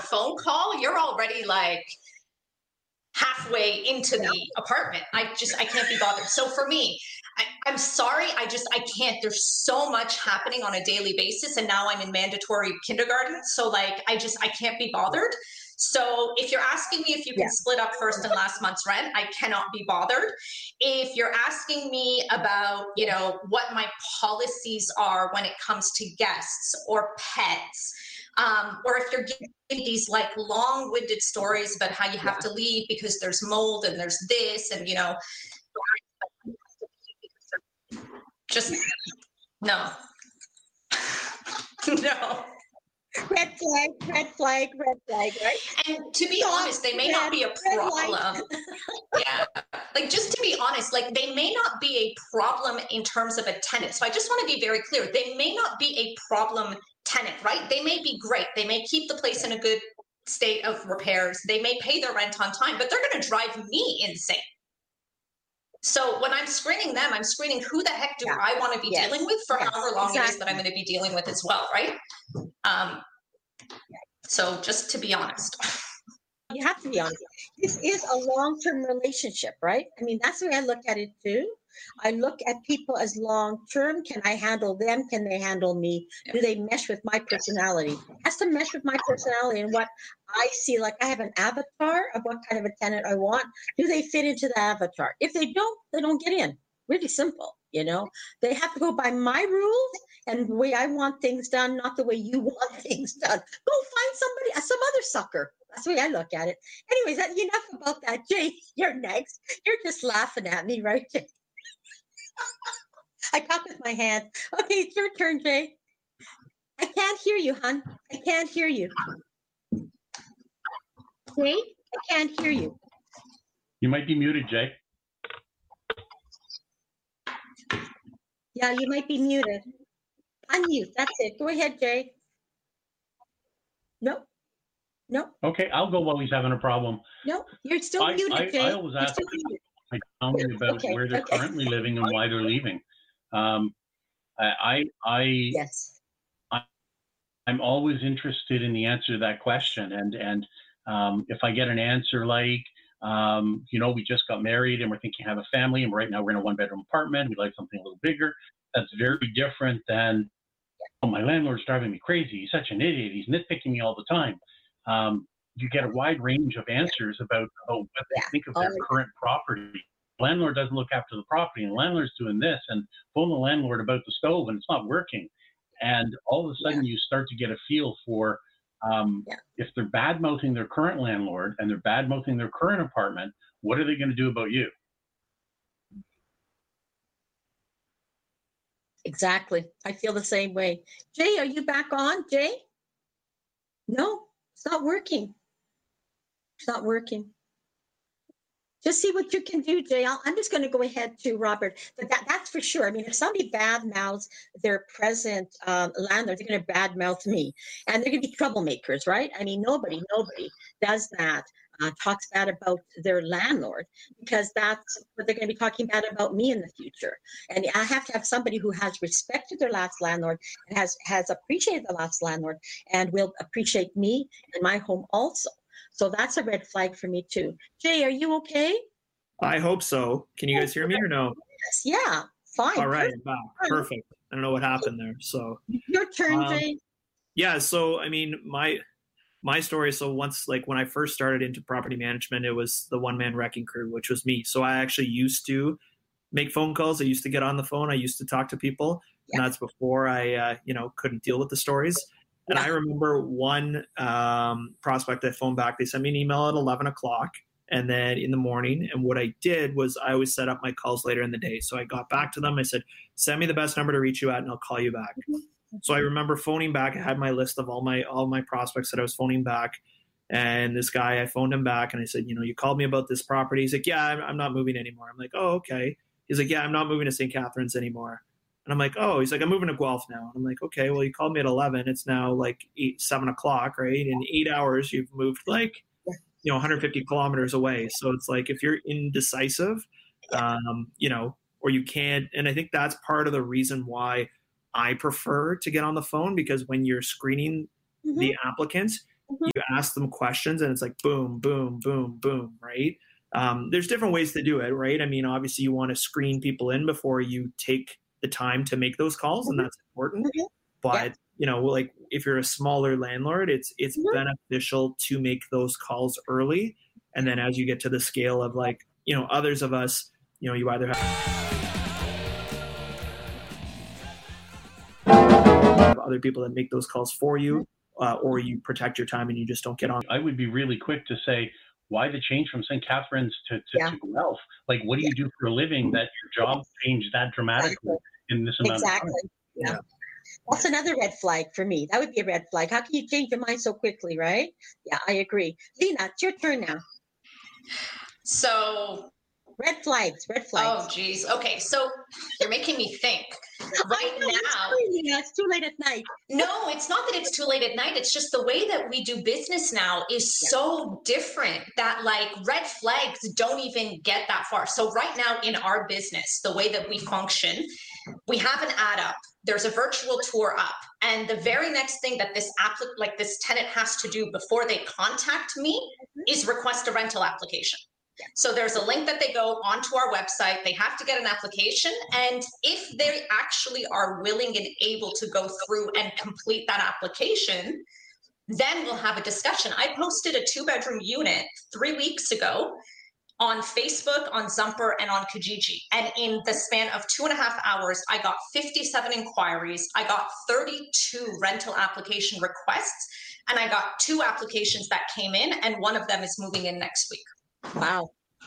phone call, you're already like halfway into the apartment. I can't be bothered. So for me, I'm sorry. I can't. There's so much happening on a daily basis. And now I'm in mandatory kindergarten. So like, I can't be bothered. So if you're asking me if you can split up first and last month's rent, I cannot be bothered. If you're asking me about, what my policies are when it comes to guests or pets, or if you're giving these like long-winded stories about how you have to leave because there's mold and there's this and, just no. No. Red flag, right? And to be honest, they may not be a problem. Yeah. Like, just to be honest, like, they may not be a problem in terms of a tenant. So I just want to be very clear. They may not be a problem tenant, right? They may be great. They may keep the place in a good state of repairs. They may pay their rent on time, but they're going to drive me insane. So when I'm screening them, I'm screening who the heck do I want to be dealing with for however long it is that I'm going to be dealing with as well, right? So just to be honest. You have to be honest. This is a long-term relationship, right? I mean, that's the way I look at it too. I look at people as long-term. Can I handle them? Can they handle me? Do they mesh with my personality? It has to mesh with my personality and what I see. Like, I have an avatar of what kind of a tenant I want. Do they fit into the avatar? If they don't get in. Really simple, They have to go by my rules and the way I want things done, not the way you want things done. Go find somebody, some other sucker. That's the way I look at it. Anyways, enough about that. Jay, you're next. You're just laughing at me, right, Jay? I talk with my hand. Okay, it's your turn, Jay. I can't hear you, hon. I can't hear you. Jay, I can't hear you. You might be muted, Jay. Yeah, you might be muted. Unmute. That's it. Go ahead, Jay. No. Okay, I'll go while he's having a problem. No, you're still muted, Jay. I always ask my family about where they're currently living and why they're leaving. Yes. I'm always interested in the answer to that question, and if I get an answer like, we just got married and we're thinking of have a family, and right now we're in a one-bedroom apartment, we'd like something a little bigger, that's very different than, my landlord's driving me crazy, he's such an idiot, he's nitpicking me all the time. You get a wide range of answers about what they think of their current property. Landlord doesn't look after the property, and the landlord's doing this, and phone the landlord about the stove, and it's not working. And all of a sudden, you start to get a feel for if they're bad-mouthing their current landlord and they're bad-mouthing their current apartment, what are they going to do about you? Exactly. I feel the same way. Jay, are you back on, Jay? No, it's not working. It's not working. Just see what you can do, Jay. I'm just going to go ahead to Robert. But that's for sure. I mean, if somebody bad-mouths their present landlord, they're going to bad-mouth me. And they're going to be troublemakers, right? I mean, nobody does that, talks bad about their landlord, because that's what they're going to be talking bad about me in the future. And I have to have somebody who has respected their last landlord and has appreciated the last landlord and will appreciate me and my home also. So that's a red flag for me too. Jay, are you okay? I hope so. Can you guys hear me or no? Yes, yeah, fine. All right, wow, perfect. I don't know what happened there. So your turn, Jay. Yeah, so I mean, my story. So once, like when I first started into property management, it was the one-man wrecking crew, which was me. So I actually used to make phone calls. I used to get on the phone. I used to talk to people, and that's before I, couldn't deal with the stories. And I remember one prospect that phoned back. They sent me an email at 11 o'clock and then in the morning. And what I did was I always set up my calls later in the day. So I got back to them. I said, send me the best number to reach you at and I'll call you back. So I remember phoning back. I had my list of all my prospects that I was phoning back. And this guy, I phoned him back and I said, you called me about this property. He's like, yeah, I'm not moving anymore. I'm like, oh, okay. He's like, yeah, I'm not moving to St. Catharines anymore. And I'm like, oh, he's like, I'm moving to Guelph now. And I'm like, okay, well, you called me at 11. It's now like 7 o'clock, right? In 8 hours, you've moved like, 150 kilometers away. So it's like, if you're indecisive, or you can't, and I think that's part of the reason why I prefer to get on the phone, because when you're screening the applicants, you ask them questions and it's like boom, boom, boom, boom, right? There's different ways to do it, right? I mean, obviously you want to screen people in before you take the time to make those calls, and that's important. But you know, like if you're a smaller landlord, it's beneficial to make those calls early. And then as you get to the scale of like, you know, others of us, you know, you either have other people that make those calls for you, or you protect your time and you just don't get on. I would be really quick to say, why the change from St. Catharines to Guelph? Like, what do you do for a living that your job changed that dramatically in this amount of time? Yeah. That's another red flag for me. That would be a red flag. How can you change your mind so quickly, right? Yeah, I agree. Lena, it's your turn now. So red flags. Oh, geez. Okay, so you're making me think. Right now, it's too late at night. No, it's not that it's too late at night. It's just the way that we do business now is so different that like red flags don't even get that far. So right now in our business, the way that we function, we have an ad up. There's a virtual tour up, and the very next thing that this tenant has to do before they contact me is request a rental application. So there's a link that they go onto our website. They have to get an application. And if they actually are willing and able to go through and complete that application, then we'll have a discussion. I posted a 2-bedroom unit 3 weeks ago on Facebook, on Zumper, and on Kijiji. And in the span of 2.5 hours, I got 57 inquiries. I got 32 rental application requests, and I got 2 applications that came in, and one of them is moving in next week. Wow.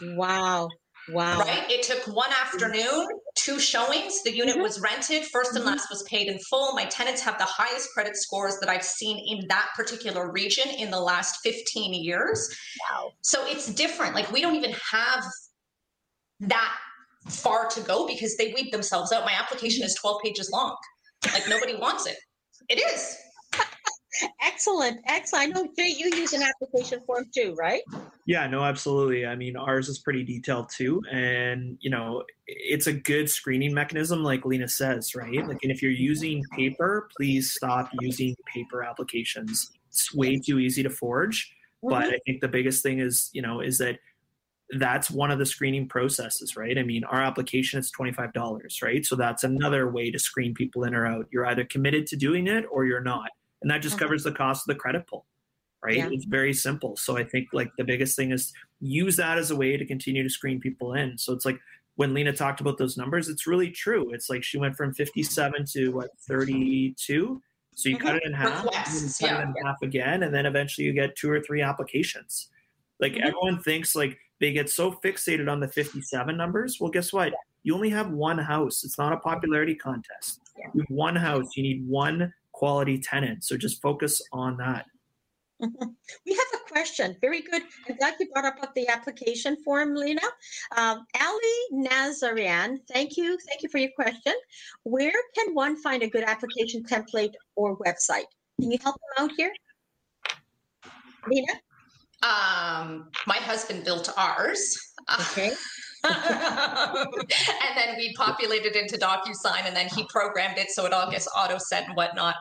Right? It took 1 afternoon, 2 showings. The unit was rented. First and last was paid in full. My tenants have the highest credit scores that I've seen in that particular region in the last 15 years. Wow. So it's different. Like we don't even have that far to go because they weed themselves out. My application is 12 pages long. Like nobody wants it. It is. Excellent. I know, Jay, you use an application form too, right? Yeah, no, absolutely. I mean, ours is pretty detailed too. And, you know, it's a good screening mechanism, like Lena says, right? Like, and if you're using paper, please stop using paper applications. It's way too easy to forge. But I think the biggest thing is, you know, is that that's one of the screening processes, right? I mean, our application is $25, right? So that's another way to screen people in or out. You're either committed to doing it or you're not. And that just covers the cost of the credit pull, right? Yeah. It's very simple. So I think like the biggest thing is use that as a way to continue to screen people in. So it's like when Lena talked about those numbers, it's really true. It's like she went from 57 to 32. So you cut it in half, Requests, cut it in half again, and then eventually you get 2 or 3 applications. Like everyone thinks like they get so fixated on the 57 numbers. Well, guess what? You only have 1 house. It's not a popularity contest. You have 1 house. You need 1 quality tenant. So just focus on that. We have a question. Very good. I'm glad you brought up the application form, Lena. Ali Nazarian, thank you. Thank you for your question. Where can one find a good application template or website? Can you help them out here? Lena? My husband built ours. Okay. And then we populated into DocuSign, and then he programmed it so it all gets auto sent and whatnot.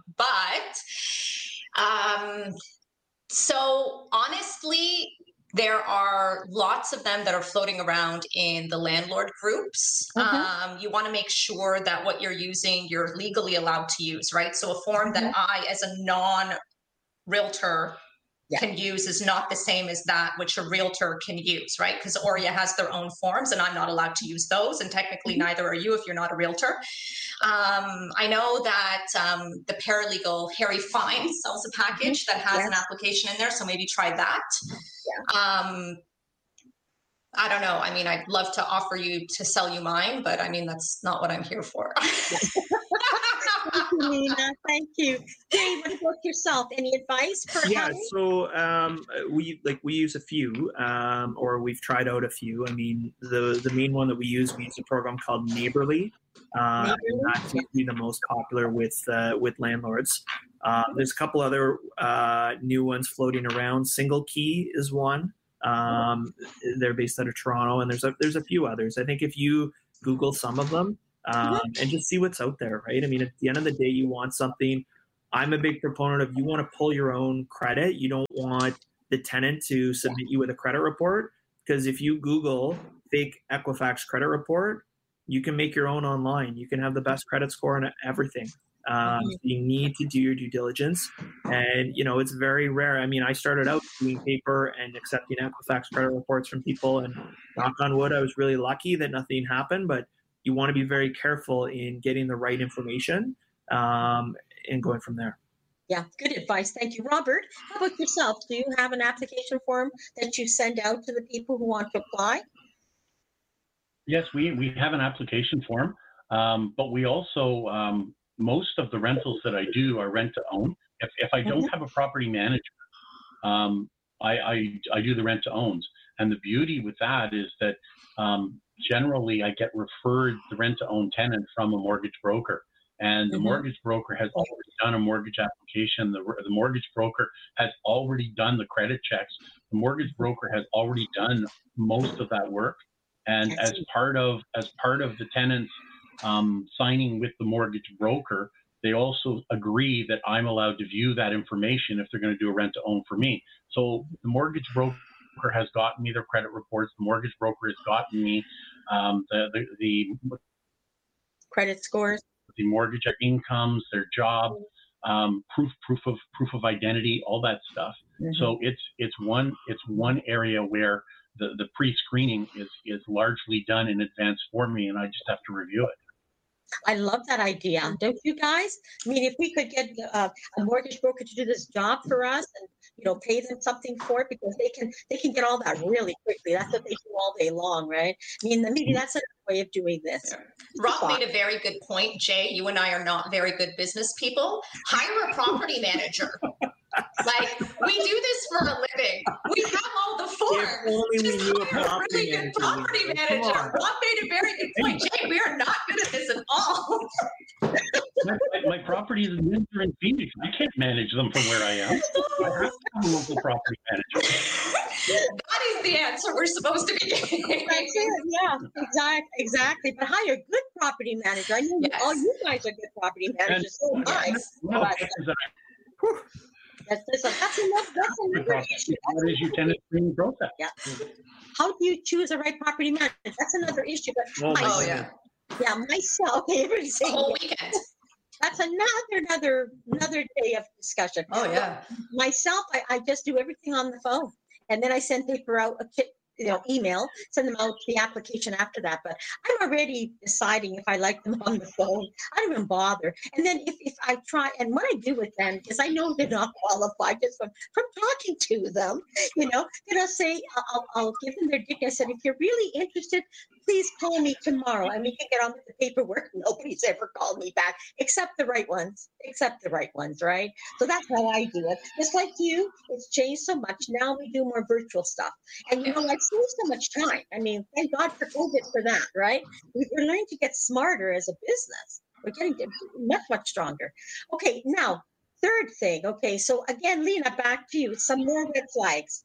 So honestly, there are lots of them that are floating around in the landlord groups. You want to make sure that what you're using, you're legally allowed to use, right? So a form that I, as a non-realtor, can use is not the same as that which a realtor can use, right? Because OREA has their own forms and I'm not allowed to use those. And technically neither are you if you're not a realtor. I know that the paralegal Harry Fine sells a package that has an application in there. So maybe try that. I don't know. I mean, I'd love to offer you to sell you mine, but I mean, that's not what I'm here for. Thank you, Lena. Thank you. Jay, what about yourself? Any advice for so we use a few, or we've tried out a few. I mean, the main one that we use a program called Neighborly. And that seems to be the most popular with landlords. There's a couple other new ones floating around. Single Key is one. They're based out of Toronto, and there's a few others. I think if you Google some of them, and just see what's out there, right? I mean, at the end of the day, you want something. I'm a big proponent of, you want to pull your own credit. You don't want the tenant to submit you with a credit report, because if you Google fake Equifax credit report, you can make your own online. You can have the best credit score and everything. You need to do your due diligence, and it's very rare. I mean, I started out doing paper and accepting Equifax credit reports from people, and knock on wood, I was really lucky that nothing happened. But you want to be very careful in getting the right information and going from there. Yeah, good advice. Thank you. Robert, how about yourself? Do you have an application form that you send out to the people who want to apply? Yes, we have an application form, but we also, most of the rentals that I do are rent to own. If I don't have a property manager, I do the rent to owns. And the beauty with that is that generally I get referred the rent to own tenant from a mortgage broker. And the mortgage broker has already done a mortgage application. The mortgage broker has already done the credit checks. The mortgage broker has already done most of that work. And as part of the tenants signing with the mortgage broker, they also agree that I'm allowed to view that information if they're going to do a rent to own for me. So the mortgage broker has gotten me their credit reports. The mortgage broker has gotten me the credit scores, the mortgage incomes, their job, proof of identity, all that stuff. So it's one area where the pre-screening is largely done in advance for me, and I just have to review it. I love that idea. Don't you guys? I mean, if we could get a mortgage broker to do this job for us and, pay them something for it, because they can get all that really quickly. That's what they do all day long, right? I mean, maybe that's a way of doing this. Yeah. Rob made a very good point. Jay, you and I are not very good business people. Hire a property manager. Like, we do this for a living. We have all the forms. Just hire a really good property manager. Rob made a very good point. Jay, we are not good at this at all. My properties in Windsor and Phoenix, I can't manage them from where I am. I have to have a local property manager. That is the answer we're supposed to be getting. Yeah, exactly. But hire a good property manager. I know all you guys are good property managers. So That's another issue. What is your tenant screening process? Yeah. How do you choose the right property manager? That's another issue. But myself. Okay, everybody's saying whole weekend. That's another day of discussion. Oh yeah. Myself, I just do everything on the phone, and then I send paper out email, send them out the application after that. But I'm already deciding if I like them on the phone. I don't even bother. And then if I try, and what I do with them is I know they're not qualified just from talking to them, then I'll say, I'll give them their details. I said, if you're really interested, please call me tomorrow and we can get on with the paperwork. Nobody's ever called me back except the right ones, right? So that's how I do it. Just like you, it's changed so much. Now we do more virtual stuff. And I save so much time. I mean, thank God for COVID for that, right? We're learning to get smarter as a business. We're getting much, much stronger. Okay, now, third thing. Okay, so again, Lena, back to you. Some more red flags.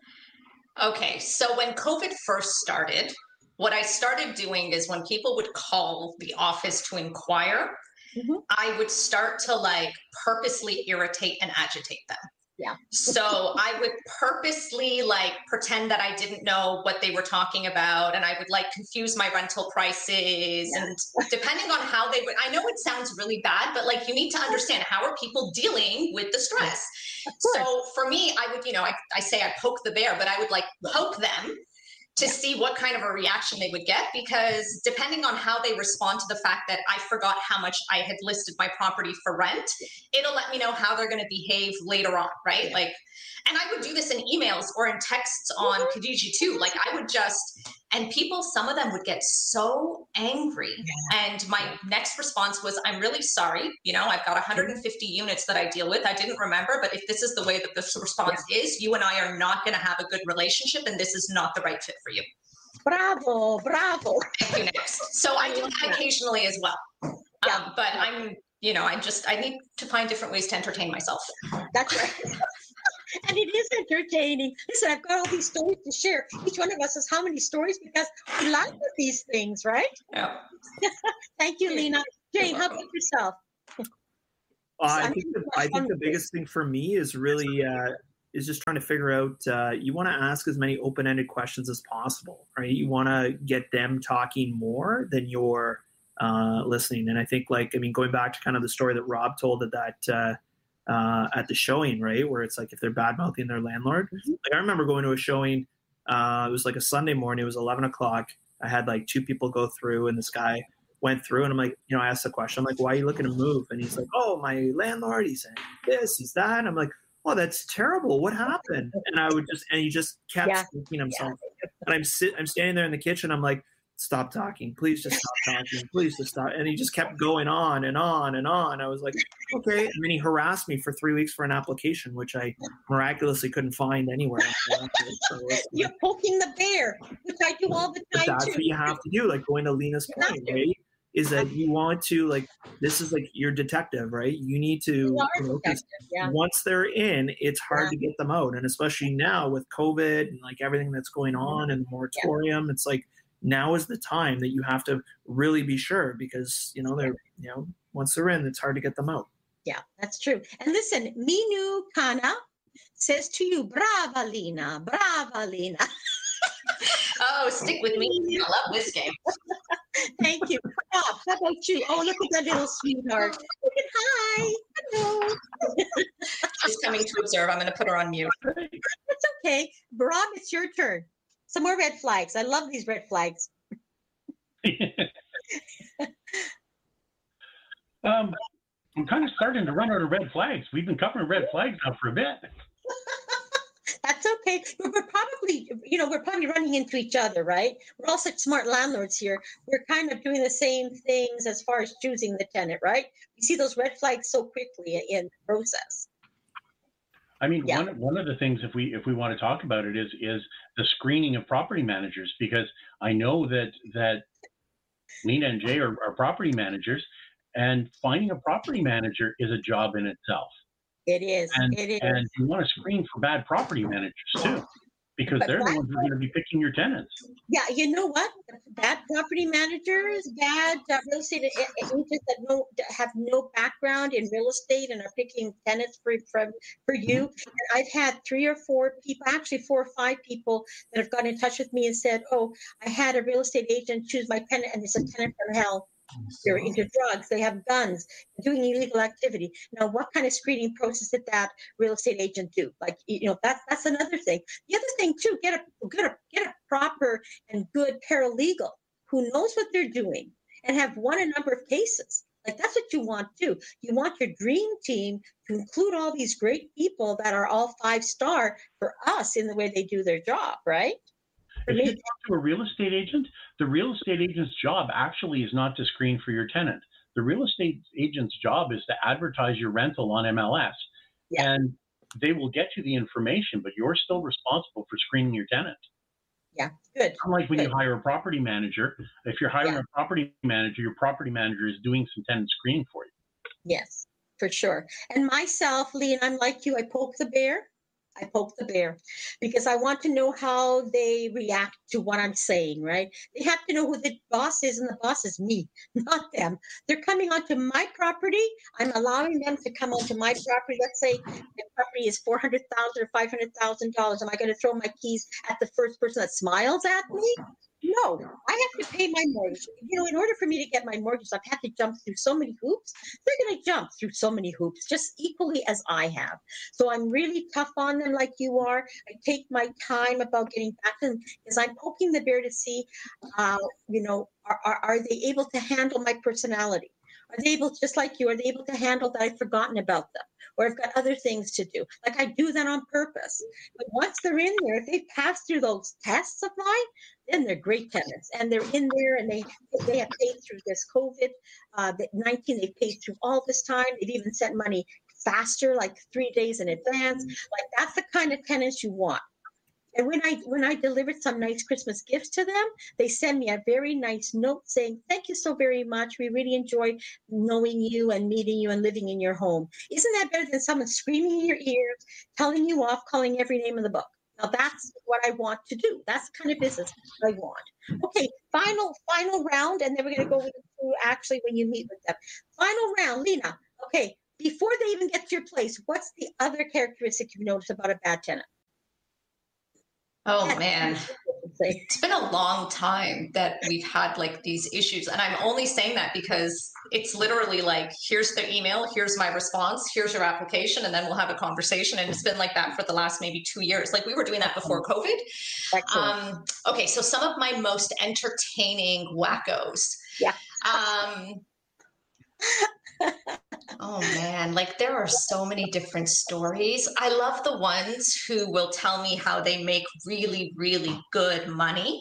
Okay, so when COVID first started, what I started doing is when people would call the office to inquire, I would start to purposely irritate and agitate them. Yeah. So I would purposely pretend that I didn't know what they were talking about, and I would confuse my rental prices, and depending on how they would, I know it sounds really bad, but you need to understand, how are people dealing with the stress? So for me, I would, I say I poke the bear, but I would poke them to see what kind of a reaction they would get, because depending on how they respond to the fact that I forgot how much I had listed my property for rent, it'll let me know how they're going to behave later on, right? And I would do this in emails or in texts on Kijiji too. I would just, and people, some of them would get so angry. And my next response was, I'm really sorry. I've got 150 units that I deal with. I didn't remember, but if this is the way that this response is, you and I are not going to have a good relationship, and this is not the right fit for you. Bravo. Thank you, next. So I do that occasionally as well. But I'm, I need to find different ways to entertain myself. That's right. And it is entertaining. Listen, I've got all these stories to share. Each one of us has how many stories, because we laugh at these things, right? Yeah. Thank you, Lena. Jane, how about yourself? I think the biggest thing for me is really is just trying to figure out. You want to ask as many open-ended questions as possible, right? You want to get them talking more than you're listening. And I think, going back to kind of the story that Rob told at the showing, right, where it's like if they're bad mouthing their landlord. Like I remember going to a showing. It was like a Sunday morning. It was 11 o'clock. I had like 2 people go through, and this guy went through, and I'm like, I asked the question, I'm like, why are you looking to move? And he's like, oh, my landlord, he's saying this, he's that. And I'm like, oh, that's terrible. What happened? And he just kept speaking himself. And I'm standing there in the kitchen. I'm like, stop talking. Please just stop talking. Please just stop. And he just kept going on and on and on. I was like, okay. And then he harassed me for 3 weeks for an application, which I miraculously couldn't find anywhere. So you're poking the bear, which I do all the time. That's what you have to do. Like going to Lena's point, right? Is that you want to this is like your detective, right? You need to, once they're in, it's hard to get them out. And especially now with COVID and like everything that's going on and the moratorium, it's like now is the time that you have to really be sure because, they're, once they're in, it's hard to get them out. Yeah, that's true. And listen, Minu Kana says to you, brava, Lena, brava, Lena. Oh, stick with me. I love this game. Thank you. Rob, how about you? Oh, look at that little sweetheart. Look at hi. Hello. She's coming to observe. I'm going to put her on mute. It's okay. Rob, it's your turn. Some more red flags. I love these red flags. I'm kind of starting to run out of red flags. We've been covering red flags now for a bit. That's okay. We're probably running into each other, right? We're all such smart landlords here. We're kind of doing the same things as far as choosing the tenant, right? We see those red flags so quickly in the process. I mean, one of the things, if we want to talk about it, is the screening of property managers, because I know that Lena and Jay are property managers, and finding a property manager is a job in itself. It is. And you want to screen for bad property managers too, because they're the ones who are going to be picking your tenants. Yeah, you know what? Bad property managers, bad real estate agents that have no background in real estate and are picking tenants for you. And I've had 3 or 4 people, actually 4 or 5 people, that have gotten in touch with me and said, "Oh, I had a real estate agent choose my tenant, and it's a tenant from hell. They're into drugs, they have guns, doing illegal activity." Now, what kind of screening process did that real estate agent do? That's another thing. The other thing too, get a proper and good paralegal who knows what they're doing and have won a number of cases. Like, that's what you want too. You want your dream team to include all these great people that are all 5-star for us in the way they do their job, right? If you talk to a real estate agent, the real estate agent's job actually is not to screen for your tenant. The real estate agent's job is to advertise your rental on MLS. Yeah. And they will get you the information, but you're still responsible for screening your tenant. Yeah, good. Unlike when you hire a property manager, if you're hiring a property manager, your property manager is doing some tenant screening for you. Yes, for sure. And myself, Lee, and I'm like you, I poke the bear. Because I want to know how they react to what I'm saying, right? They have to know who the boss is, and the boss is me, not them. They're coming onto my property. I'm allowing them to come onto my property. Let's say the property is $400,000 or $500,000. Am I going to throw my keys at the first person that smiles at me? No, I have to pay my mortgage. In order for me to get my mortgage, I've had to jump through so many hoops. They're going to jump through so many hoops, just equally as I have. So I'm really tough on them like you are. I take my time about getting back to them because I'm poking the bear to see, are they able to handle my personality? Are they able, just like you, are they able to handle that I've forgotten about them? Or I've got other things to do. Like, I do that on purpose. But once they're in there, if they pass through those tests of mine, then they're great tenants. And they're in there, and they have paid through this COVID-19. They've paid through all this time. They've even sent money faster, like 3 days in advance. Like, that's the kind of tenants you want. And when I delivered some nice Christmas gifts to them, they send me a very nice note saying, "Thank you so very much. We really enjoyed knowing you and meeting you and living in your home." Isn't that better than someone screaming in your ears, telling you off, calling every name in the book? Now, that's what I want to do. That's the kind of business I want. Okay, final round, and then we're going to go through actually when you meet with them. Final round, Lena. Okay, before they even get to your place, what's the other characteristic you've noticed about a bad tenant? Oh Yes. man, it's been a long time that we've had like these issues. And I'm only saying that because it's literally like, here's the email, here's my response, here's your application, and then we'll have a conversation. And it's been like that for the last maybe 2 years. Like we were doing that before COVID. Okay, so some of my most entertaining wackos. Yeah. Oh man, like there are so many different stories. I love the ones who will tell me how they make really, really good money.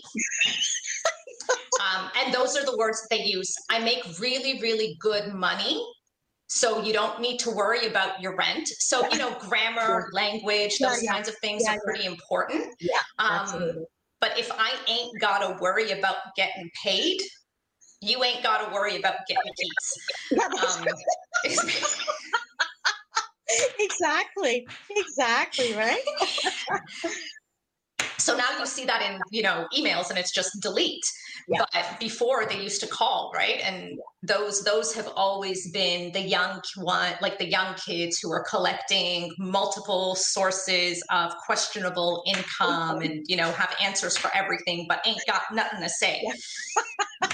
And those are the words that they use. I make really, really good money, so you don't need to worry about your rent. So, you know, grammar, language, those kinds of things are pretty important. Yeah, absolutely. But if I ain't got to worry about getting paid, you ain't got to worry about getting keys. Exactly, right? So now you see that in, you know, emails and it's just delete. Yeah. But before they used to call, right? And those have always been the young one, like the young kids who are collecting multiple sources of questionable income and, you know, have answers for everything, but ain't got nothing to say. Yeah.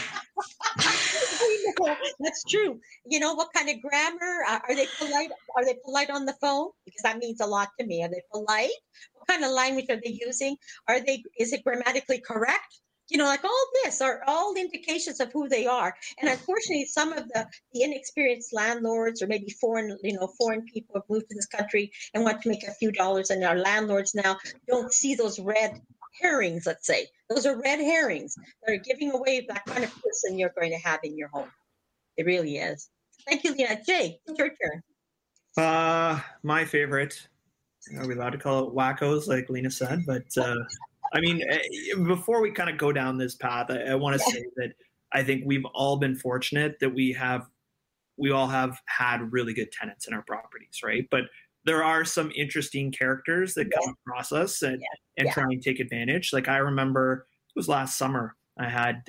That's true. You know, what kind of grammar? Are they polite? Are they polite on the phone? Because that means a lot to me. Are they polite? What kind of language are they using? Is it grammatically correct? You know, like all this are all indications of who they are. And unfortunately, some of the inexperienced landlords or maybe foreign people have moved to this country and want to make a few dollars, and our landlords now don't see those red herrings, let's say. Those are red herrings that are giving away that kind of person you're going to have in your home. It really is. Thank you, Lena. Jay, it's your turn. My favorite, are we allowed to call it wackos like Lena said? But I mean, before we kind of go down this path, I want to say that I think we've all been fortunate that we all have had really good tenants in our properties, right? But there are some interesting characters that come across us and try and take advantage. Like I remember it was last summer, I had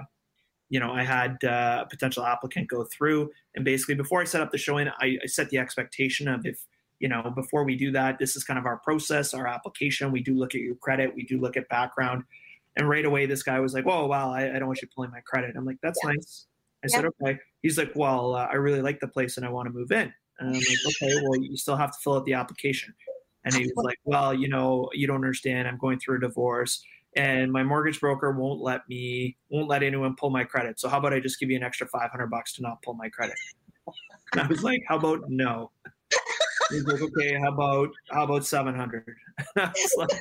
a potential applicant go through, and basically before I set up the showing, I set the expectation of, if, you know, before we do that, this is kind of our process, our application. We do look at your credit. We do look at background. And right away, this guy was like, whoa, wow, I don't want you pulling my credit. I'm like, that's nice. I said, okay. He's like, well, I really like the place and I want to move in. And I'm like, okay, well, you still have to fill out the application. And he was like, well, you know, you don't understand. I'm going through a divorce and my mortgage broker won't let anyone pull my credit. So how about I just give you an extra $500 to not pull my credit? And I was like, how about no? He's like, okay, how about 700? I was like,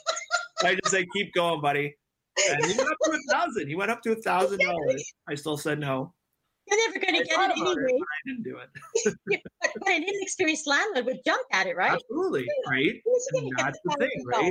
I just said, keep going, buddy. And he went up to $1,000. He went up to $1,000. I still said no. You're never going to get it anyway. I didn't do it. But an inexperienced landlord would jump at it, right? Absolutely, right? And that's the thing, right?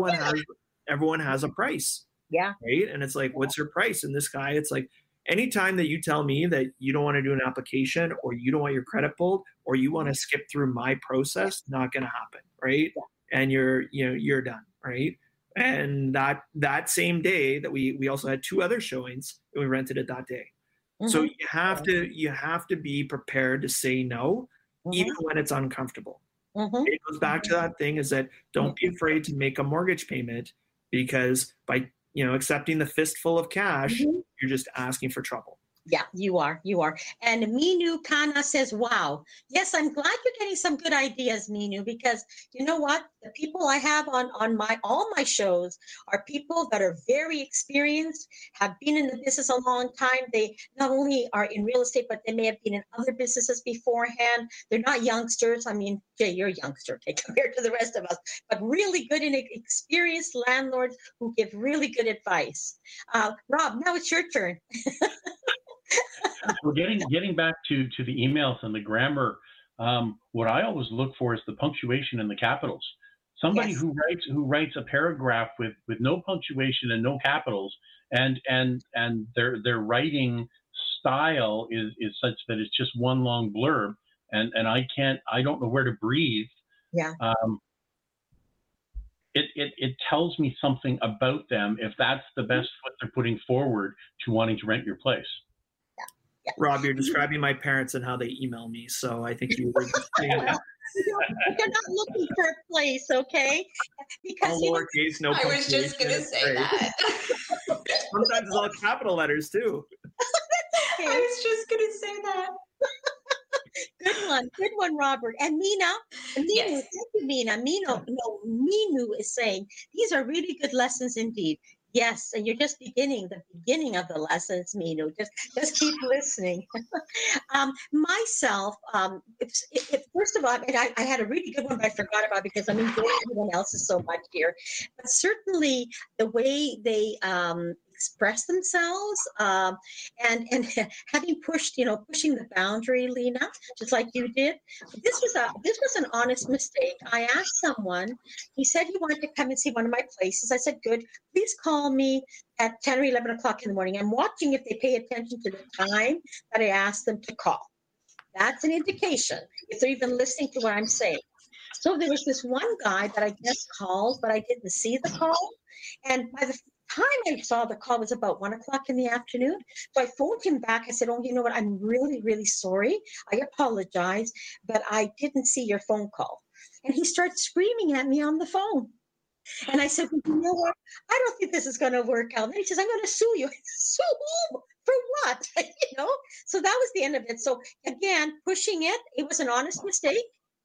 Everyone has a price. Yeah. Right? And it's like, what's your price? And this guy, it's like, anytime that you tell me that you don't want to do an application or you don't want your credit pulled or you want to skip through my process, not going to happen, right? And you're done, right? And that same day that we also had 2 other showings and we rented it that day. Mm-hmm. So you have to be prepared to say no, even when it's uncomfortable. Mm-hmm. It goes back to that thing, is that don't be afraid to make a mortgage payment, because by accepting the fistful of cash, you're just asking for trouble. Yeah, you are. And Minu Kana says, wow. Yes, I'm glad you're getting some good ideas, Minu, because you know what? The people I have on all my shows are people that are very experienced, have been in the business a long time. They not only are in real estate, but they may have been in other businesses beforehand. They're not youngsters. I mean, Jay, you're a youngster, okay, compared to the rest of us, but really good and experienced landlords who give really good advice. Rob, now it's your turn. We're getting back to the emails and the grammar. What I always look for is the punctuation and the capitals. Somebody who writes a paragraph with no punctuation and no capitals, and their writing style is such that it's just one long blurb, and I don't know where to breathe. Yeah. It tells me something about them if that's the best foot they're putting forward to wanting to rent your place. Rob, you're describing my parents and how they email me. So I think you were just saying that. You're not looking for a place, okay? Because All lowercase, no I was just punctuation. gonna It's say great. that. Sometimes it's all capital letters too. I was just gonna say that. good one, Robert. And Mina, Yes. thank you, Mina. Minu is saying these are really good lessons indeed. Yes, and you're just the beginning of the lessons, Minu. Just keep listening. Myself, if first of all, and I had a really good one, but I forgot about it because I'm enjoying everyone else's so much here. But certainly the way they express themselves, and having pushing the boundary, Lena, just like you did. This was an honest mistake. I asked someone. He said he wanted to come and see one of my places. I said, good. Please call me at 10 or 11 o'clock in the morning. I'm watching if they pay attention to the time that I asked them to call. That's an indication if they're even listening to what I'm saying. So there was this one guy that I guess called, but I didn't see the call. And by the time I saw the call was about 1 o'clock in the afternoon. So I phoned him back. I said, oh, you know what? I'm really, really sorry. I apologize, but I didn't see your phone call. And he started screaming at me on the phone. And I said, well, you know what? I don't think this is going to work out. And he says, I'm going to sue you. Sue whom? For what? So that was the end of it. So again, pushing it was an honest mistake.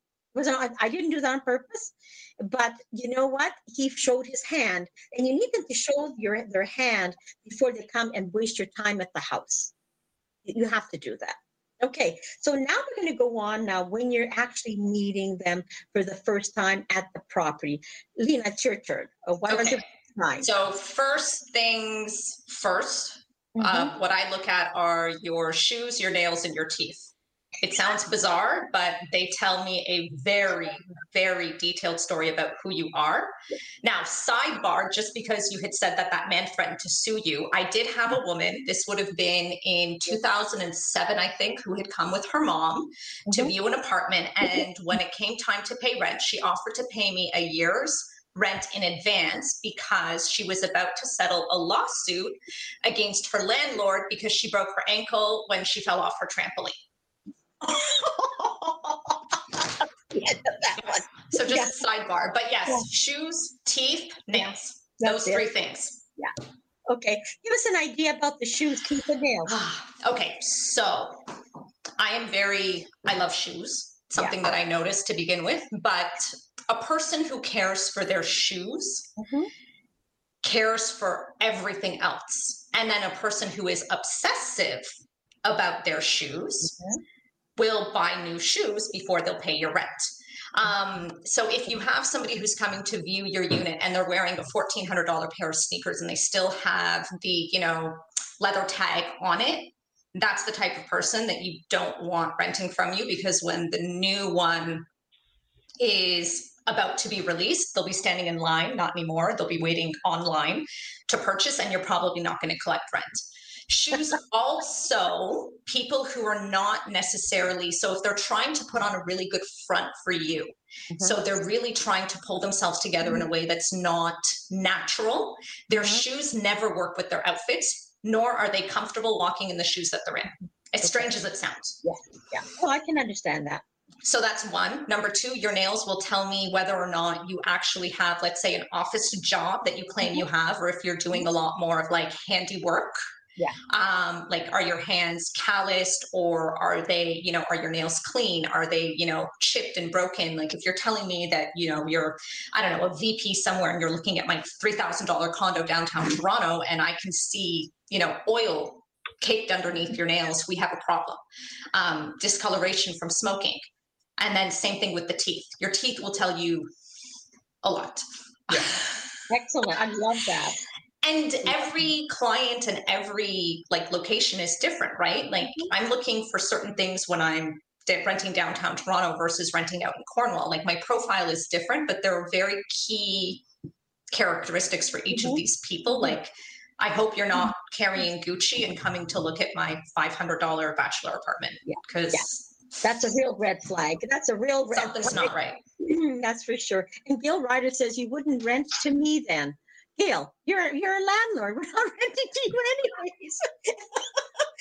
I didn't do that on purpose. But you know what? He showed his hand. And you need them to show their hand before they come and waste your time at the house. You have to do that. Okay, so now we're going to go on now when you're actually meeting them for the first time at the property. Lena, it's your turn. What was your time? So first things first, what I look at are your shoes, your nails, and your teeth. It sounds bizarre, but they tell me a very, very detailed story about who you are. Now, sidebar, just because you had said that man threatened to sue you, I did have a woman, this would have been in 2007, I think, who had come with her mom to view an apartment. And when it came time to pay rent, she offered to pay me a year's rent in advance because she was about to settle a lawsuit against her landlord because she broke her ankle when she fell off her trampoline. So just a sidebar, but yes, shoes, teeth, nails, those three things. Yeah. Okay. Give us an idea about the shoes, teeth, and nails. Okay. So I love shoes, something that I noticed to begin with, but a person who cares for their shoes cares for everything else. And then a person who is obsessive about their shoes will buy new shoes before they'll pay your rent. So if you have somebody who's coming to view your unit and they're wearing a $1,400 pair of sneakers and they still have the, leather tag on it, that's the type of person that you don't want renting from you, because when the new one is about to be released, they'll be standing in line, not anymore. They'll be waiting online to purchase, and you're probably not going to collect rent. Shoes also, people who are not necessarily, so if they're trying to put on a really good front for you, so they're really trying to pull themselves together in a way that's not natural, their shoes never work with their outfits, nor are they comfortable walking in the shoes that they're in. As strange as it sounds. Yeah. Well, I can understand that. So that's one. Number two, your nails will tell me whether or not you actually have, let's say, an office job that you claim you have, or if you're doing a lot more of like handiwork. Yeah. Like, are your hands calloused, or are they, are your nails clean? Are they, chipped and broken? Like, if you're telling me that, you're, I don't know, a VP somewhere and you're looking at my $3,000 condo downtown Toronto and I can see, oil caked underneath your nails, we have a problem. Discoloration from smoking. And then same thing with the teeth. Your teeth will tell you a lot. Yeah. Excellent. I love that. And every client and every location is different, right? Like I'm looking for certain things when I'm renting downtown Toronto versus renting out in Cornwall. Like my profile is different, but there are very key characteristics for each of these people. Like I hope you're not carrying Gucci and coming to look at my $500 bachelor apartment, because that's a real red flag. That's a real red something's flag. Not right. That's for sure. And Gail Ryder says you wouldn't rent to me then. Gail, you're a landlord. We're not renting to you anyways.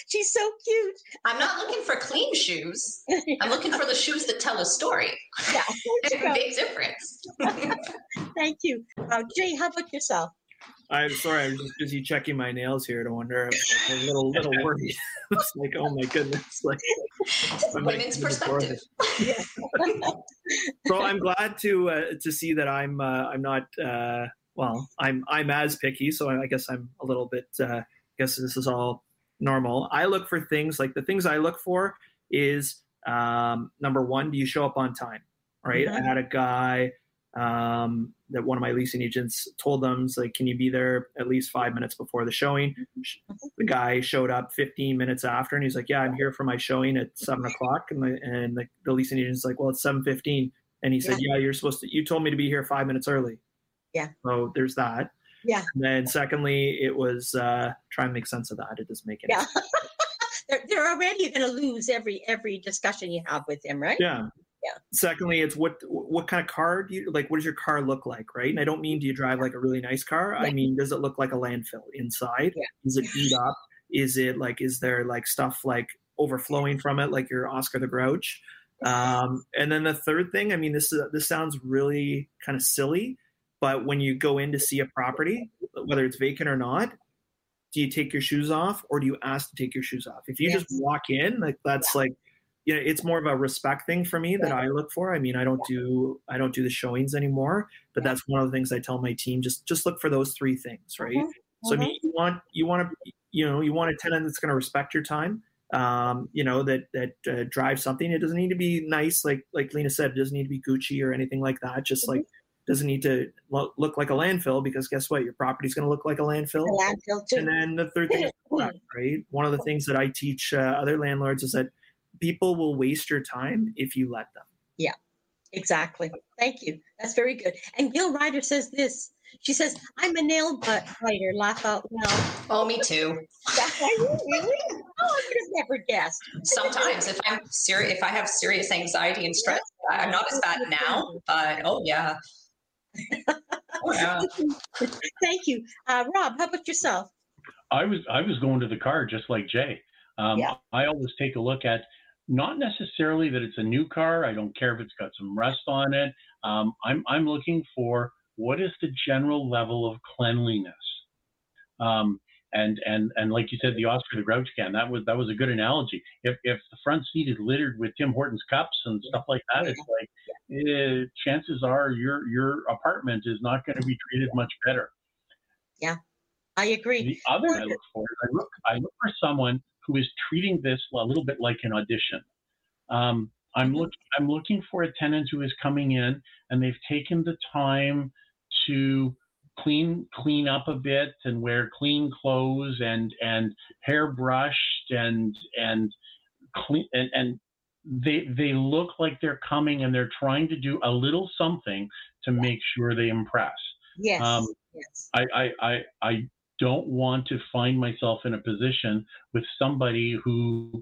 She's so cute. I'm not looking for clean shoes. I'm looking for the shoes that tell a story. Yeah. There's a big difference. Thank you. Jay, how about yourself? I'm sorry, I was just busy checking my nails here to wonder. I'm a little worried. It's like, oh my goodness, like Women's perspective. Yeah. So I'm glad to see that I'm not well, I'm as picky. So I guess I'm a little bit. I guess this is all normal. I look for things like the things I look for is number one, do you show up on time? Right. Mm-hmm. I had a guy that one of my leasing agents told them, like, can you be there at least 5 minutes before the showing? The guy showed up 15 minutes after, and he's like, yeah, I'm here for my showing at 7 o'clock. And the leasing agent's like, well, it's 7:15. And he said, yeah, you told me to be here 5 minutes early. Yeah. So there's that. Yeah. And then secondly, it was trying to make sense of that. It doesn't make any sense. They're already going to lose every discussion you have with him, right? Yeah. Yeah. Secondly, it's what kind of car do you like? What does your car look like, right? And I don't mean do you drive like a really nice car? Yeah. I mean, does it look like a landfill inside? Yeah. Is it beat up? Is there like stuff like overflowing from it, like your Oscar the Grouch? And then the third thing, I mean, this sounds really kind of silly, but when you go in to see a property, whether it's vacant or not, do you take your shoes off or do you ask to take your shoes off? If you just walk in, like that's like, you know, it's more of a respect thing for me that I look for. I mean, I don't do the showings anymore, but that's one of the things I tell my team. Just look for those three things, right? Mm-hmm. So I mean, you want a tenant that's going to respect your time. That drives something. It doesn't need to be nice, like Lena said. It doesn't need to be Gucci or anything like that. Just like doesn't need to look like a landfill, because guess what? Your property's going to look like a landfill. Too. And then the third thing is respect, right? One of the things that I teach other landlords is that people will waste your time if you let them. Yeah, exactly. Thank you. That's very good. And Gil Ryder says this. She says, I'm a nail biter. Laugh out loud. Oh, me too. Are you really? Oh, I would have never guessed. Sometimes if I have serious anxiety and stress, I'm not as bad now, but oh yeah. Oh, yeah. Thank you. Rob, how about yourself? I was going to the car just like Jay. I always take a look at, not necessarily that it's a new car. I don't care if it's got some rust on it. I'm looking for what is the general level of cleanliness. And like you said, the Oscar the Grouch can. That was a good analogy. If the front seat is littered with Tim Hortons cups and stuff like that, it's like chances are your apartment is not going to be treated much better. Yeah, I agree. The other I look for is I look for someone who is treating this a little bit like an audition. I'm looking for a tenant who is coming in and they've taken the time to clean up a bit and wear clean clothes and hair brushed and clean, and they look like they're coming and they're trying to do a little something to make sure they impress. Yes. I don't want to find myself in a position with somebody who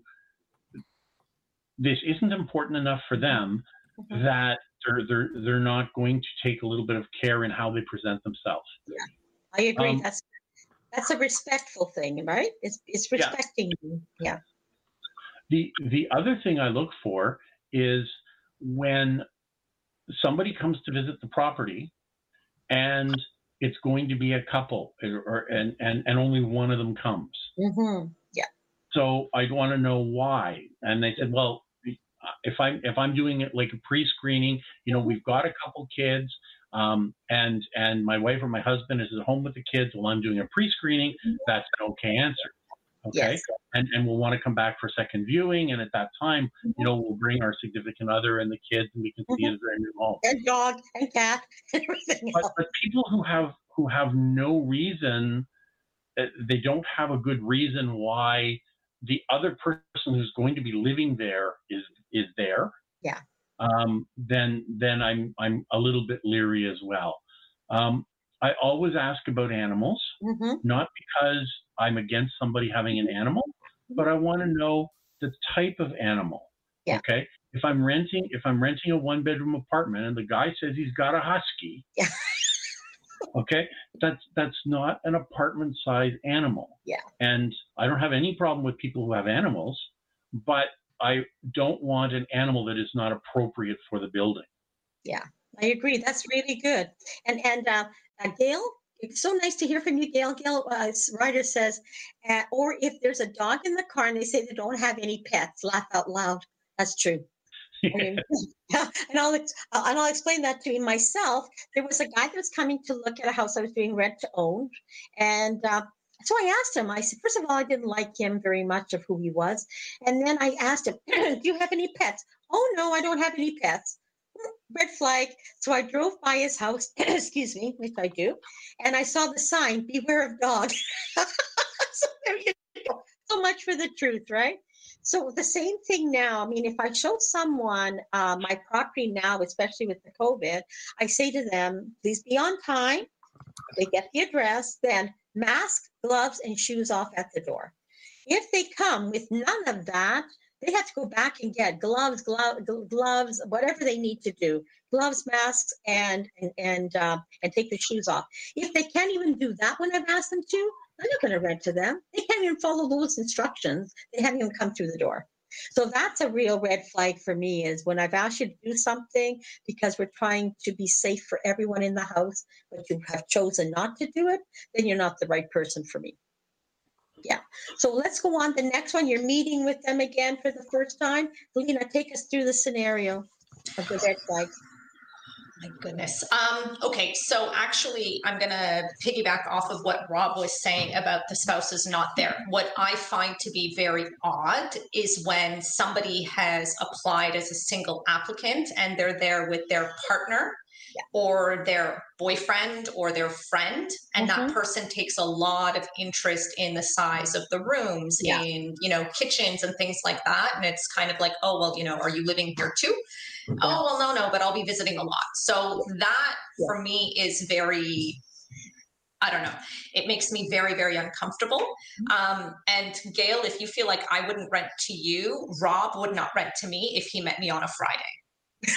this isn't important enough for them that they're not going to take a little bit of care in how they present themselves. Yeah, I agree. That's a respectful thing, right? It's respecting you. Yeah. The other thing I look for is when somebody comes to visit the property and it's going to be a couple and only one of them comes. Mm-hmm. Yeah. So I'd want to know why. And they said, well, if I'm doing it like a pre-screening, we've got a couple kids, and my wife or my husband is at home with the kids while I'm doing a pre-screening, that's an okay answer. Okay. Yes. And we'll want to come back for a second viewing. And at that time, we'll bring our significant other and the kids and we can see it as their new home. And dog and cat and everything else. But people who have no reason, they don't have a good reason why the other person who's going to be living there is there. Yeah. Then I'm a little bit leery as well. I always ask about animals, not because I'm against somebody having an animal, but I want to know the type of animal. Yeah. Okay. If I'm renting a 1-bedroom apartment and the guy says he's got a husky, Okay, that's not an apartment size animal. Yeah. And I don't have any problem with people who have animals, but I don't want an animal that is not appropriate for the building. Yeah, I agree. That's really good. And Gail, it's so nice to hear from you, Gail. Gail, Ryder says, or if there's a dog in the car and they say they don't have any pets, laugh out loud. That's true. I mean, and I'll explain that to me myself. There was a guy that was coming to look at a house I was doing rent to own, and so I asked him. I said, first of all, I didn't like him very much of who he was, and then I asked him, "Do you have any pets?" "Oh no, I don't have any pets." Red flag. So I drove by his house, excuse me, which I do, and I saw the sign, "Beware of dog." So there you go. So much for the truth, right? So the same thing now. I mean, if I show someone my property now, especially with the COVID, I say to them, please be on time. They get the address, then mask, gloves, and shoes off at the door. If they come with none of that, they have to go back and get gloves, whatever they need to do, gloves, masks, and take the shoes off. If they can't even do that when I've asked them to, I'm not going to rent to them. They can't even follow those instructions. They haven't even come through the door. So that's a real red flag for me, is when I've asked you to do something because we're trying to be safe for everyone in the house, but you have chosen not to do it, then you're not the right person for me. Yeah. So let's go on. The next one, you're meeting with them again for the first time. Lena, take us through the scenario of the red flags. My goodness. Okay, so actually, I'm going to piggyback off of what Rob was saying about the spouse is not there. What I find to be very odd is when somebody has applied as a single applicant and they're there with their partner or their boyfriend or their friend, and that person takes a lot of interest in the size of the rooms, in, kitchens and things like that. And it's kind of like, oh, well, are you living here too? Oh, well, no, but I'll be visiting a lot. So that for me is very, I don't know. It makes me very, very uncomfortable. And Gail, if you feel like I wouldn't rent to you, Rob would not rent to me if he met me on a Friday.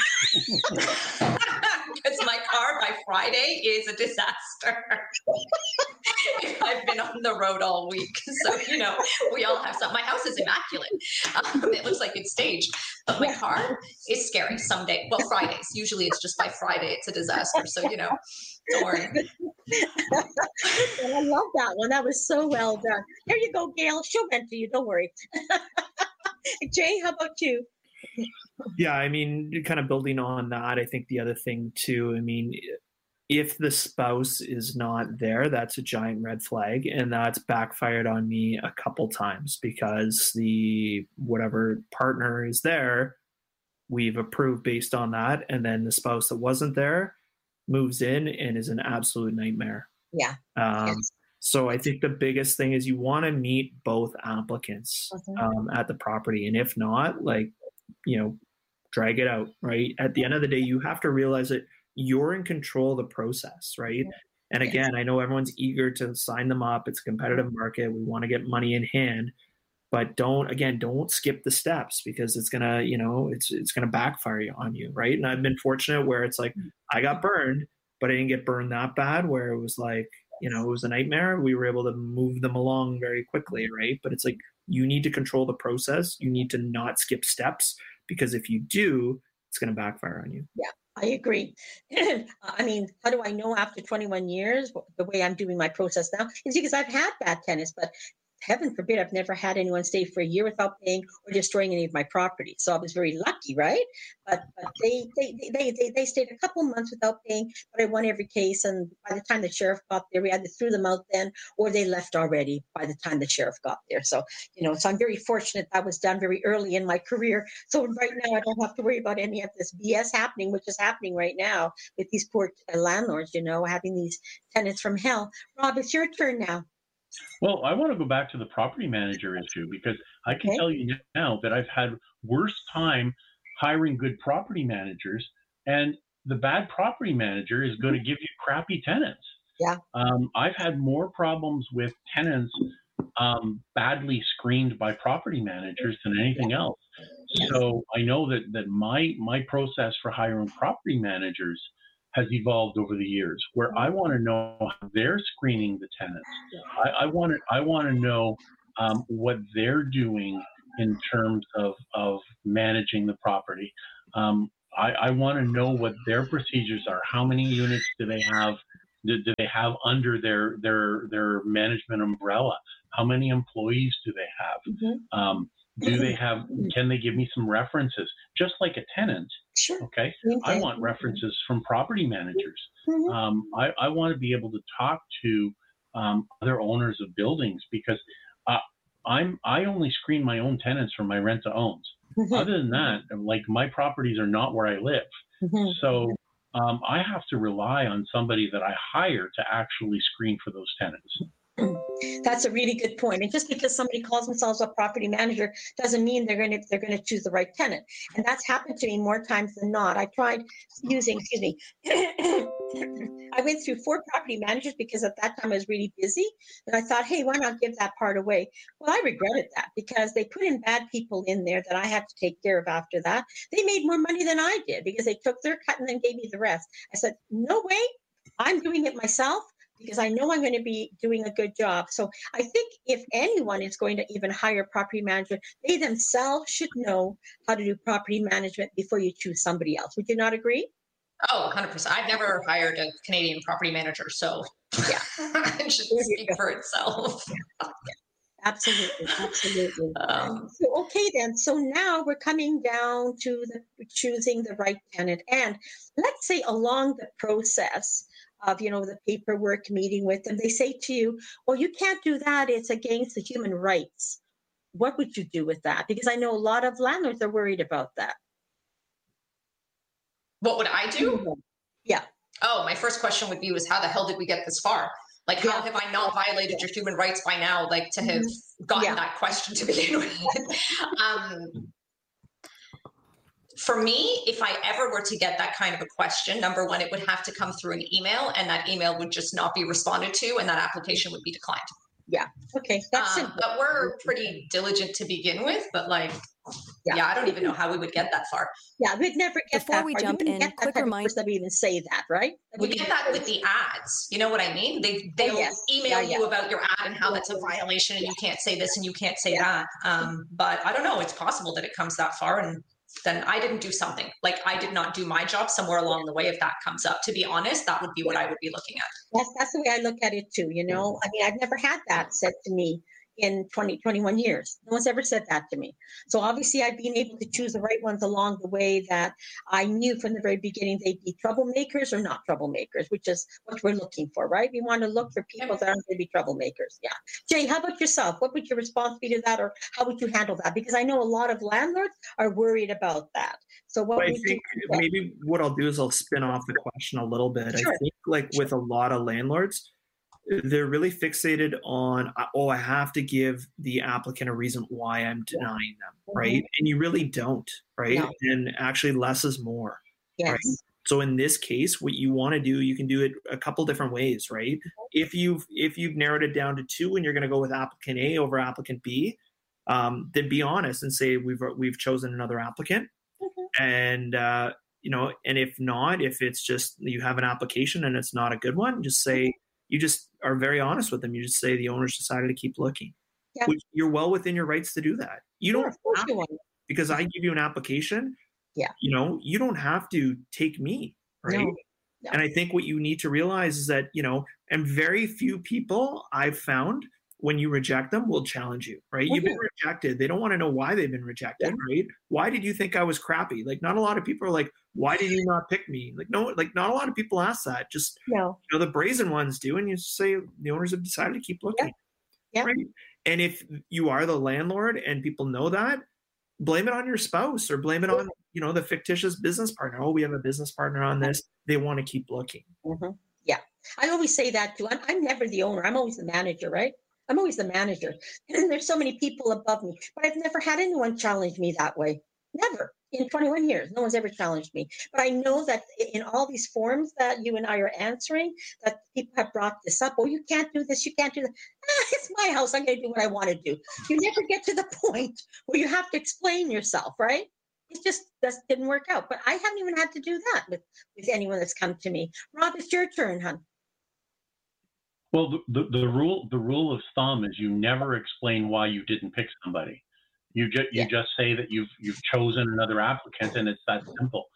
Because my car by Friday is a disaster. I've been on the road all week. So, we all have some. My house is immaculate. It looks like it's staged. But my car is scary someday. Well, Fridays. Usually it's just by Friday. It's a disaster. So, don't worry. I love that one. That was so well done. There you go, Gail. She'll rent to you. Don't worry. Jay, how about you? Yeah, I mean, kind of building on that, I think the other thing too, I mean, if the spouse is not there, that's a giant red flag. And that's backfired on me a couple times because the whatever partner is there, we've approved based on that. And then the spouse that wasn't there moves in and is an absolute nightmare. Yeah. So I think the biggest thing is you want to meet both applicants at the property. And if not, drag it out, right? At the end of the day, you have to realize that you're in control of the process, right? And again, I know everyone's eager to sign them up. It's a competitive market. We want to get money in hand, but don't skip the steps because it's gonna, it's gonna backfire on you, right? And I've been fortunate where it's like I got burned, but I didn't get burned that bad where it was like, it was a nightmare. We were able to move them along very quickly, right? But it's like you need to control the process. You need to not skip steps. Because if you do, it's going to backfire on you. Yeah, I agree. I mean, how do I know after 21 years the way I'm doing my process now is because I've had bad tenants, but heaven forbid, I've never had anyone stay for a year without paying or destroying any of my property. So I was very lucky, right? But they stayed a couple months without paying, but I won every case. And by the time the sheriff got there, we either threw them out then or they left already by the time the sheriff got there. So, so I'm very fortunate that was done very early in my career. So right now I don't have to worry about any of this BS happening, which is happening right now with these poor landlords, having these tenants from hell. Rob, it's your turn now. Well, I want to go back to the property manager issue because I can tell you now that I've had worse time hiring good property managers, and the bad property manager is going to give you crappy tenants. Yeah. I've had more problems with tenants badly screened by property managers than anything else. So I know that my process for hiring property managers has evolved over the years, where I want to know how they're screening the tenants. I want to know what they're doing in terms of managing the property. I want to know what their procedures are. How many units do they have? Do they have under their management umbrella? How many employees do they have? Do they have? Can they give me some references? Just like a tenant. Sure. Okay. I want references from property managers. I want to be able to talk to other owners of buildings, because I only screen my own tenants for my rent to owns. Other than that, like, my properties are not where I live. So I have to rely on somebody that I hire to actually screen for those tenants. That's a really good point. And just because somebody calls themselves a property manager doesn't mean they're going to choose the right tenant. And that's happened to me more times than not. I tried using, I went through 4 property managers because at that time I was really busy. And I thought, hey, why not give that part away? Well, I regretted that because they put in bad people in there that I had to take care of after that. They made more money than I did because they took their cut and then gave me the rest. I said, no way, I'm doing it myself, because I know I'm going to be doing a good job. So I think if anyone is going to even hire a property manager, they themselves should know how to do property management before you choose somebody else. Would you not agree? Oh, 100%. I've never hired a Canadian property manager, so yeah, it should speak for itself. Absolutely. So, okay then. So now we're coming down to choosing the right tenant. And let's say along the process of, the paperwork, meeting with them, they say to you, well, you can't do that. It's against the human rights. What would you do with that? Because I know a lot of landlords are worried about that. What would I do? Yeah. Oh, my first question would be was, how the hell did we get this far? Like, how have I not violated your human rights by now, like, to have gotten that question to begin with? For me, if I ever were to get that kind of a question, number one, it would have to come through an email, and that email would just not be responded to, and that application would be declined. Yeah. Okay. That's it. But we're pretty diligent to begin with, but like, yeah, I don't even know how we would get that far. Yeah, we'd never get Before that we far. jump You in, get quick that reminder. that we even say that, right? We get that with the ads. You know what I mean? They'll email you about your ad and how that's a violation, and you can't say this and you can't say that. But I don't know. It's possible that it comes that far, and then I didn't do something. Like, I did not do my job somewhere along the way. If that comes up, to be honest, that would be what I would be looking at. That's the way I look at it too. I mean, I've never had that said to me in 21 years. No one's ever said that to me. So obviously I've been able to choose the right ones along the way that I knew from the very beginning they'd be troublemakers or not troublemakers, which is what we're looking for, right? We want to look for people that aren't going to be troublemakers. Yeah. Jay, how about yourself? What would your response be to that, or how would you handle that? Because I know a lot of landlords are worried about that. So what I would think you maybe what I'll do is I'll spin off the question a little bit. Sure. I think, like, with a lot of landlords, they're really fixated on, oh, I have to give the applicant a reason why I'm denying them, right? And you really don't, right? No. And actually, less is more. Yes. Right? So in this case, what you want to do, you can do it a couple different ways, right? If you've narrowed it down to 2 and you're going to go with applicant A over applicant B, then be honest and say we've chosen another applicant, and and if not, if it's just you have an application and it's not a good one, just say. You just are very honest with them. You just say the owners decided to keep looking. Yeah. Which you're well within your rights to do that. You don't have to, because I give you an application. Yeah. You don't have to take me, right? No. And I think what you need to realize is that, and very few people I've found, when you reject them, will challenge you, right? You've been rejected. They don't want to know why they've been rejected, right? Why did you think I was crappy? Like, not a lot of people are like, why did you not pick me? Like, no, like, not a lot of people ask that. Just, the brazen ones do. And you say the owners have decided to keep looking. Yeah. Right? And if you are the landlord and people know that, blame it on your spouse or blame it on, the fictitious business partner. Oh, we have a business partner on this. They want to keep looking. Yeah. I always say that too. I'm never the owner. I'm always the manager, right? I'm always the manager. And there's so many people above me, but I've never had anyone challenge me that way. Never. In 21 years, no one's ever challenged me. But I know that in all these forms that you and I are answering, that people have brought this up. Oh, you can't do this. You can't do that. It's my house. I'm going to do what I want to do. You never get to the point where you have to explain yourself, right? It just didn't work out. But I haven't even had to do that with anyone that's come to me. Rob, it's your turn, hon. Well, the rule of thumb is you never explain why you didn't pick somebody. You just say that you've chosen another applicant, and it's that simple.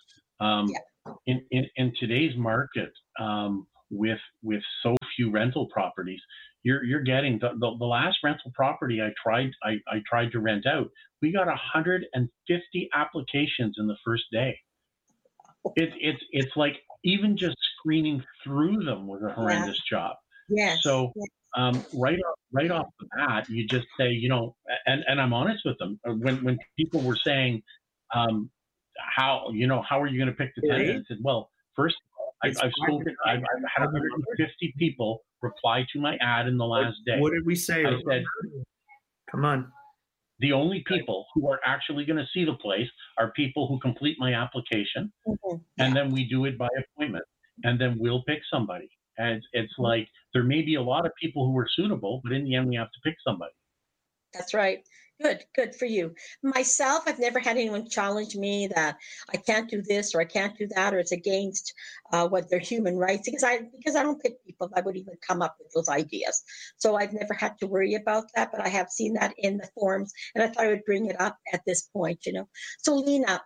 In today's market, with so few rental properties, you're getting the last rental property I tried to rent out. We got 150 applications in the first day. It's like even just screening through them was a horrendous job. Yes. So right off the bat, you just say, you know, and I'm honest with them. When people were saying, how are you going to pick the tenant? I said, well, first I've had 150 people reply to my ad in the last day. What did we say? I said, come on. The only people who are actually going to see the place are people who complete my application, and then we do it by appointment, and then we'll pick somebody. And it's like there may be a lot of people who are suitable, but in the end, we have to pick somebody. That's right. Good for you. Myself, I've never had anyone challenge me that I can't do this or I can't do that, or it's against what their human rights, because I don't pick people that would even come up with those ideas. So I've never had to worry about that, but I have seen that in the forums, and I thought I would bring it up at this point, you know. So Lena,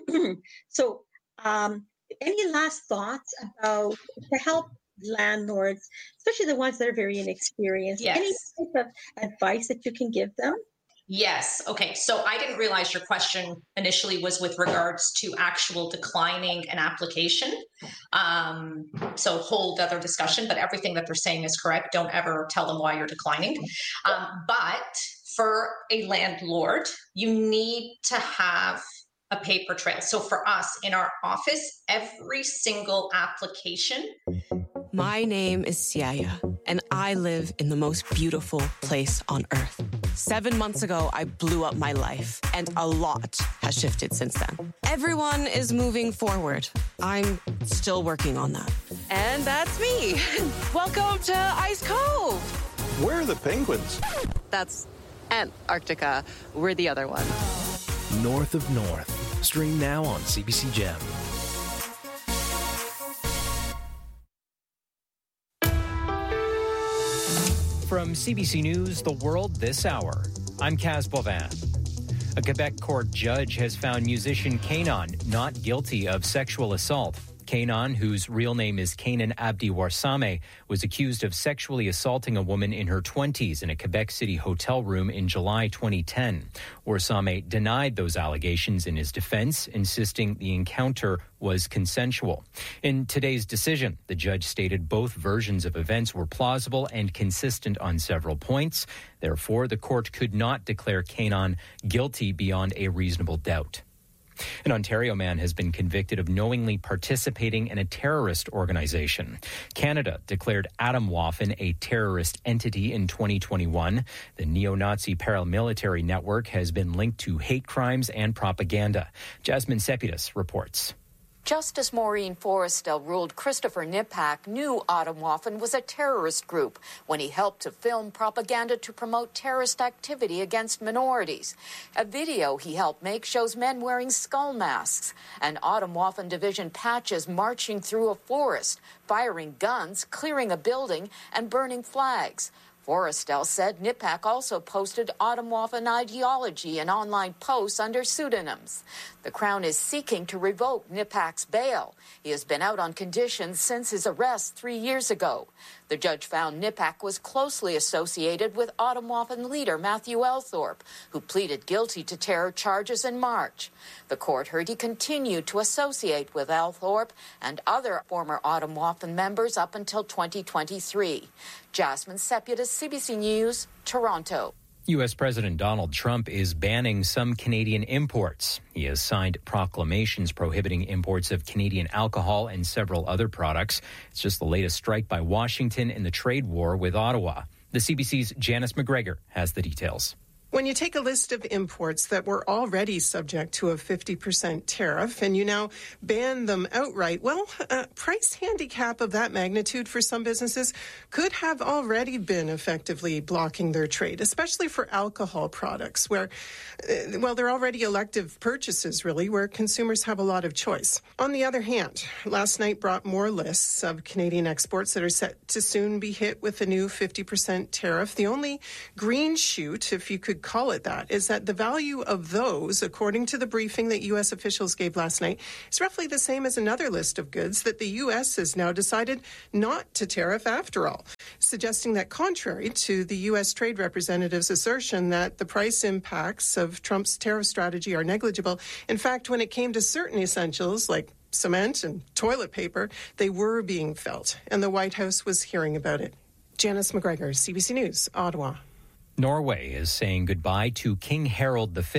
any last thoughts about to help landlords, especially the ones that are very inexperienced? Yes. Any type of advice that you can give them? Yes. Okay. So I didn't realize your question initially was with regards to actual declining an application. So whole other discussion, but everything that they're saying is correct. Don't ever tell them why you're declining. But for a landlord, you need to have a paper trail. So for us in our office, every single application. My name is Siaya, and I live in the most beautiful place on earth. 7 months ago, I blew up my life, and a lot has shifted since then. Everyone is moving forward. I'm still working on that. And that's me. Welcome to Ice Cove. Where are the penguins? That's Antarctica. We're the other one. North of North. Stream now on CBC Gem. From CBC News, The World This Hour, I'm Kaz Boivin. A Quebec court judge has found musician Kainon not guilty of sexual assault. Kainon, whose real name is Kainon Abdi Warsame, was accused of sexually assaulting a woman in her 20s in a Quebec City hotel room in July 2010. Warsame denied those allegations in his defense, insisting the encounter was consensual. In today's decision, the judge stated both versions of events were plausible and consistent on several points. Therefore, the court could not declare Kainon guilty beyond a reasonable doubt. An Ontario man has been convicted of knowingly participating in a terrorist organization. Canada declared Atomwaffen a terrorist entity in 2021. The neo-Nazi paramilitary network has been linked to hate crimes and propaganda. Jasmine Sepidus reports. Justice Maureen Forrestal ruled Christopher Nipak knew Atomwaffen was a terrorist group when he helped to film propaganda to promote terrorist activity against minorities. A video he helped make shows men wearing skull masks and Atomwaffen division patches marching through a forest, firing guns, clearing a building, and burning flags. Forrestal said Nipak also posted Atomwaffen ideology in online posts under pseudonyms. The Crown is seeking to revoke Nipak's bail. He has been out on conditions since his arrest 3 years ago. The judge found Nipak was closely associated with Atomwaffen leader Matthew Althorpe, who pleaded guilty to terror charges in March. The court heard he continued to associate with Althorpe and other former Atomwaffen members up until 2023. Jasmine Sepidus, CBC News, Toronto. U.S. President Donald Trump is banning some Canadian imports. He has signed proclamations prohibiting imports of Canadian alcohol and several other products. It's just the latest strike by Washington in the trade war with Ottawa. The CBC's Janice McGregor has the details. When you take a list of imports that were already subject to a 50% tariff and you now ban them outright, well, a price handicap of that magnitude for some businesses could have already been effectively blocking their trade, especially for alcohol products where, they're already elective purchases, really, where consumers have a lot of choice. On the other hand, last night brought more lists of Canadian exports that are set to soon be hit with a new 50% tariff. The only green shoot, if you could call it that, is that the value of those, according to the briefing that U.S. officials gave last night, is roughly the same as another list of goods that the U.S. has now decided not to tariff after all, suggesting that contrary to the U.S. trade representative's assertion that the price impacts of Trump's tariff strategy are negligible, in fact, when it came to certain essentials like cement and toilet paper, they were being felt, and the White House was hearing about it. Janice McGregor, CBC News, Ottawa. Norway is saying goodbye to King Harold V.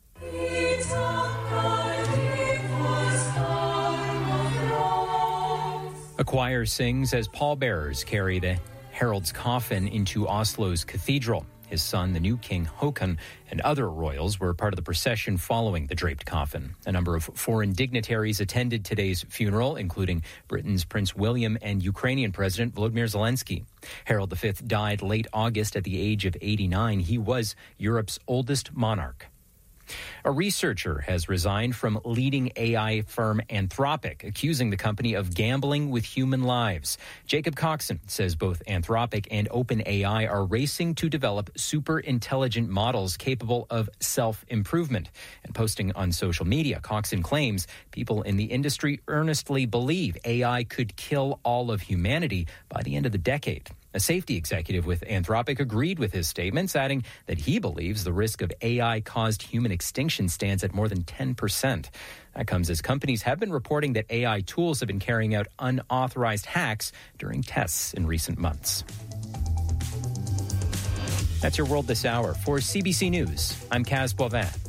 A choir sings as pallbearers carry the Harold's coffin into Oslo's cathedral. His son, the new King Håkon, and other royals were part of the procession following the draped coffin. A number of foreign dignitaries attended today's funeral, including Britain's Prince William and Ukrainian President Volodymyr Zelensky. Harold V died late August at the age of 89. He was Europe's oldest monarch. A researcher has resigned from leading AI firm Anthropic, accusing the company of gambling with human lives. Jacob Coxon says both Anthropic and OpenAI are racing to develop super intelligent models capable of self-improvement. And posting on social media, Coxon claims people in the industry earnestly believe AI could kill all of humanity by the end of the decade. A safety executive with Anthropic agreed with his statements, adding that he believes the risk of AI-caused human extinction stands at more than 10%. That comes as companies have been reporting that AI tools have been carrying out unauthorized hacks during tests in recent months. That's your World This Hour. For CBC News, I'm Kaz Boivin.